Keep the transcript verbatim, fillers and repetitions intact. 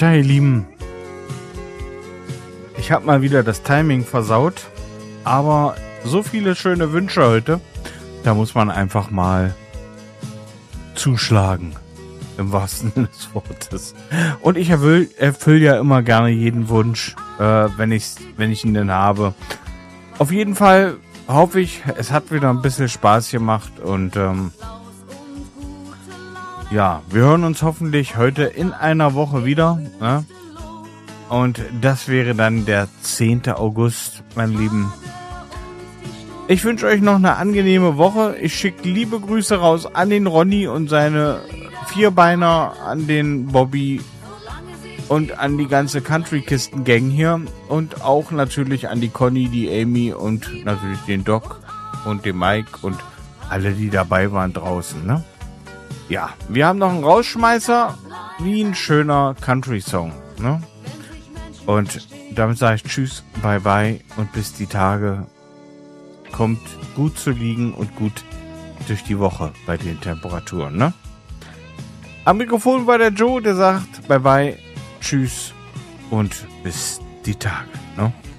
Tja, ihr Lieben, ich habe mal wieder das Timing versaut, aber so viele schöne Wünsche heute, da muss man einfach mal zuschlagen, im wahrsten Sinne des Wortes. Und ich erfülle erfüll ja immer gerne jeden Wunsch, äh, wenn, ich's, wenn ich ihn denn habe. Auf jeden Fall hoffe ich, es hat wieder ein bisschen Spaß gemacht und ähm, ja, wir hören uns hoffentlich heute in einer Woche wieder, ne? Und das wäre dann der zehnte August, meine Lieben. Ich wünsche euch noch eine angenehme Woche. Ich schicke liebe Grüße raus an den Ronny und seine Vierbeiner, an den Bobby und an die ganze Country-Kisten-Gang hier. Und auch natürlich an die Conny, die Amy und natürlich den Doc und den Mike und alle, die dabei waren draußen, ne? Ja, wir haben noch einen Rausschmeißer, wie ein schöner Country-Song, ne? Und damit sage ich Tschüss, bye bye und bis die Tage. Kommt gut zu liegen und gut durch die Woche bei den Temperaturen, ne? Am Mikrofon war der Joe, der sagt bye bye, tschüss und bis die Tage, ne?